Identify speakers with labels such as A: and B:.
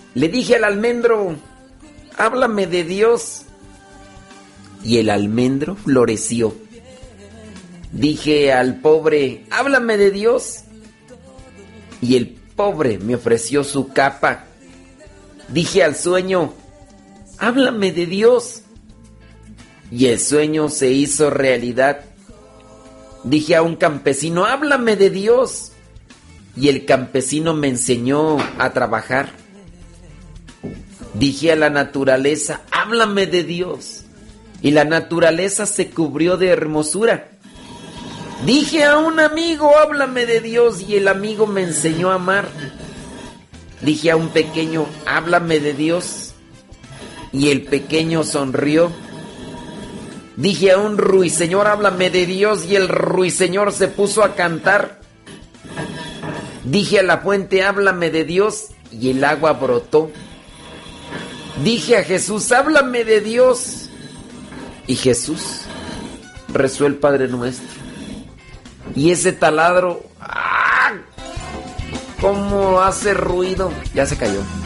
A: Le dije al almendro, háblame de Dios. Y el almendro floreció. Dije al pobre, háblame de Dios. Y el pobre me ofreció su capa. Dije al sueño, háblame de Dios. Y el sueño se hizo realidad. Dije a un campesino, háblame de Dios. Y el campesino me enseñó a trabajar. Dije a la naturaleza, háblame de Dios. Y la naturaleza se cubrió de hermosura. Dije a un amigo, háblame de Dios. Y el amigo me enseñó a amar. Dije a un pequeño, háblame de Dios. Y el pequeño sonrió. Dije a un ruiseñor, háblame de Dios. Y el ruiseñor se puso a cantar. Dije a la fuente, háblame de Dios. Y el agua brotó. Dije a Jesús, háblame de Dios. Y Jesús rezó el Padre Nuestro. Y ese taladro, ¡ah!, cómo hace ruido. Ya se cayó.